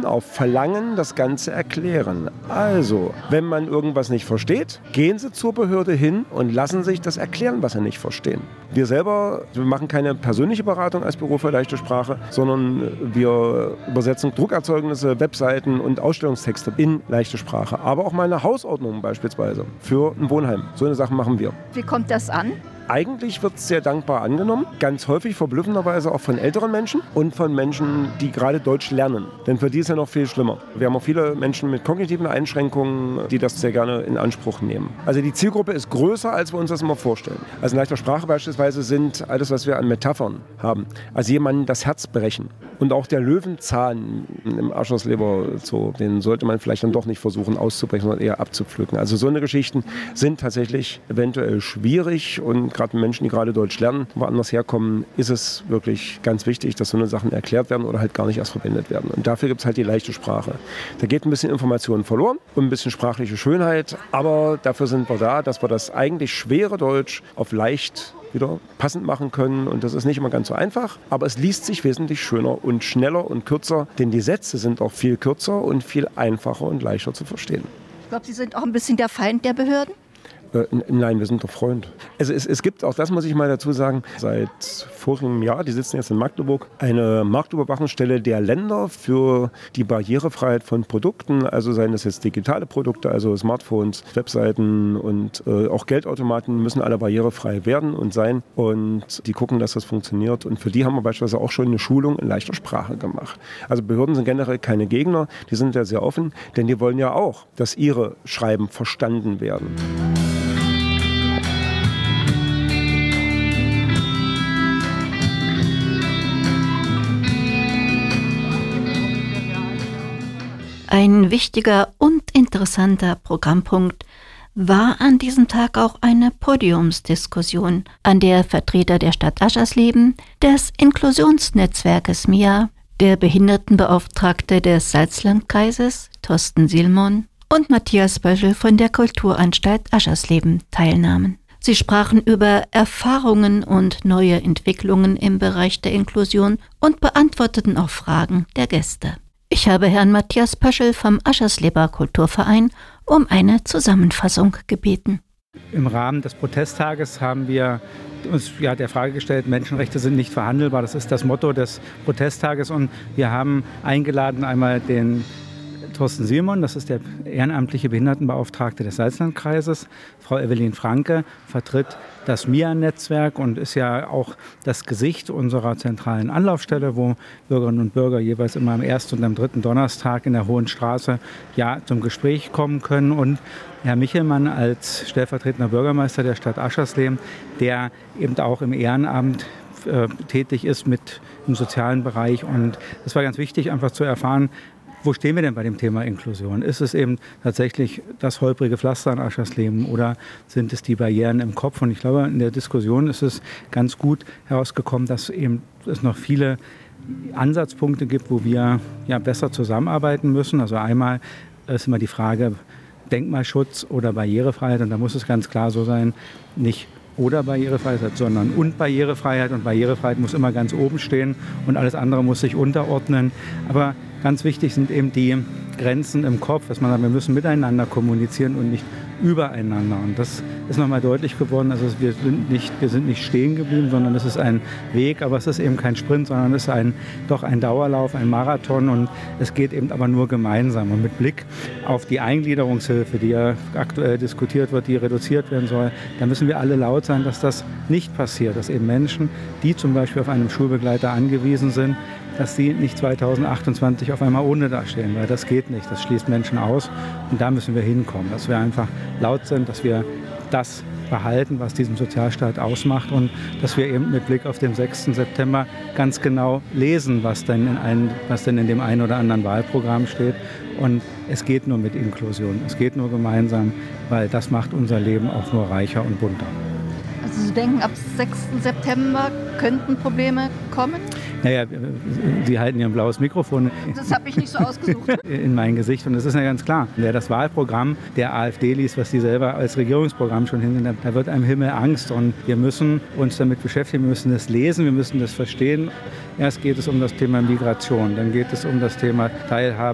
können auf Verlangen das Ganze erklären. Also, wenn man irgendwas nicht versteht, gehen Sie zur Behörde hin und lassen sich das erklären, was Sie nicht verstehen. Wir machen keine persönliche Beratung als Büro für leichte Sprache, sondern wir übersetzen Druckerzeugnisse, Webseiten und Ausstellungstexte in leichte Sprache. Aber auch mal eine Hausordnung beispielsweise für ein Wohnheim. So eine Sache machen wir. Wie kommt das an? Eigentlich wird es sehr dankbar angenommen, ganz häufig verblüffenderweise auch von älteren Menschen und von Menschen, die gerade Deutsch lernen. Denn für die ist ja noch viel schlimmer. Wir haben auch viele Menschen mit kognitiven Einschränkungen, die das sehr gerne in Anspruch nehmen. Also die Zielgruppe ist größer, als wir uns das immer vorstellen. Also in leichter Sprache beispielsweise sind alles, was wir an Metaphern haben. Also jemandem das Herz brechen. Und auch der Löwenzahn im Aschersleber Zoo, den sollte man vielleicht dann doch nicht versuchen auszubrechen, sondern eher abzupflücken. Also so eine Geschichten sind tatsächlich eventuell schwierig und gerade Menschen, die gerade Deutsch lernen, woanders herkommen, ist es wirklich ganz wichtig, dass so eine Sachen erklärt werden oder halt gar nicht erst verwendet werden. Und dafür gibt es halt die leichte Sprache. Da geht ein bisschen Information verloren und ein bisschen sprachliche Schönheit, aber dafür sind wir da, dass wir das eigentlich schwere Deutsch auf leicht wieder passend machen können. Und das ist nicht immer ganz so einfach, aber es liest sich wesentlich schöner und schneller und kürzer, denn die Sätze sind auch viel kürzer und viel einfacher und leichter zu verstehen. Ich glaube, Sie sind auch ein bisschen der Feind der Behörden? Nein, wir sind doch Freund. Also es gibt, auch das muss ich mal dazu sagen, seit vorigem Jahr, die sitzen jetzt in Magdeburg, eine Marktüberwachungsstelle der Länder für die Barrierefreiheit von Produkten, also seien das jetzt digitale Produkte, also Smartphones, Webseiten und auch Geldautomaten müssen alle barrierefrei werden und sein. Und die gucken, dass das funktioniert. Und für die haben wir beispielsweise auch schon eine Schulung in leichter Sprache gemacht. Also Behörden sind generell keine Gegner, die sind ja sehr offen, denn die wollen ja auch, dass ihre Schreiben verstanden werden. Ein wichtiger und interessanter Programmpunkt war an diesem Tag auch eine Podiumsdiskussion, an der Vertreter der Stadt Aschersleben, des Inklusionsnetzwerkes MIA, der Behindertenbeauftragte des Salzlandkreises, Thorsten Sielmon, und Matthias Böschel von der Kulturanstalt Aschersleben teilnahmen. Sie sprachen über Erfahrungen und neue Entwicklungen im Bereich der Inklusion und beantworteten auch Fragen der Gäste. Ich habe Herrn Matthias Pöschel vom Aschersleber Kulturverein um eine Zusammenfassung gebeten. Im Rahmen des Protesttages haben wir uns der Frage gestellt, Menschenrechte sind nicht verhandelbar. Das ist das Motto des Protesttages. Und wir haben eingeladen einmal den Thorsten Sielmon, das ist der ehrenamtliche Behindertenbeauftragte des Salzlandkreises. Frau Evelyn Franke vertritt das MIA-Netzwerk und ist ja auch das Gesicht unserer zentralen Anlaufstelle, wo Bürgerinnen und Bürger jeweils immer am ersten und am dritten Donnerstag in der Hohen Straße zum Gespräch kommen können. Und Herr Michelmann als stellvertretender Bürgermeister der Stadt Aschersleben, der eben auch im Ehrenamt tätig ist im sozialen Bereich. Und es war ganz wichtig, einfach zu erfahren, wo stehen wir denn bei dem Thema Inklusion? Ist es eben tatsächlich das holprige Pflaster in Aschersleben oder sind es die Barrieren im Kopf? Und ich glaube, in der Diskussion ist es ganz gut herausgekommen, dass eben es noch viele Ansatzpunkte gibt, wo wir besser zusammenarbeiten müssen. Also einmal ist immer die Frage Denkmalschutz oder Barrierefreiheit. Und da muss es ganz klar so sein, nicht oder Barrierefreiheit, sondern und Barrierefreiheit. Und Barrierefreiheit muss immer ganz oben stehen und alles andere muss sich unterordnen. Aber ganz wichtig sind eben die Grenzen im Kopf, dass man sagt, wir müssen miteinander kommunizieren und nicht übereinander. Und das ist nochmal deutlich geworden. Also wir sind nicht stehen geblieben, sondern es ist ein Weg, aber es ist eben kein Sprint, sondern es ist doch ein Dauerlauf, ein Marathon und es geht eben aber nur gemeinsam. Und mit Blick auf die Eingliederungshilfe, die ja aktuell diskutiert wird, die reduziert werden soll, da müssen wir alle laut sein, dass das nicht passiert, dass eben Menschen, die zum Beispiel auf einen Schulbegleiter angewiesen sind, dass sie nicht 2028 auf einmal ohne dastehen, weil das geht nicht, das schließt Menschen aus und da müssen wir hinkommen, dass wir einfach laut sind, dass wir das behalten, was diesen Sozialstaat ausmacht und dass wir eben mit Blick auf den 6. September ganz genau lesen, was denn in dem einen oder anderen Wahlprogramm steht. Und es geht nur mit Inklusion, es geht nur gemeinsam, weil das macht unser Leben auch nur reicher und bunter. Also Sie denken, ab 6. September könnten Probleme kommen? Naja, Sie halten ja ein blaues Mikrofon. Das habe ich nicht so ausgesucht. In mein Gesicht. Und es ist ja ganz klar, wer das Wahlprogramm der AfD liest, was die selber als Regierungsprogramm schon hinnehmen, da wird einem Himmel Angst. Und wir müssen uns damit beschäftigen, wir müssen das lesen, wir müssen das verstehen. Erst geht es um das Thema Migration, dann geht es um das Thema Teilhabe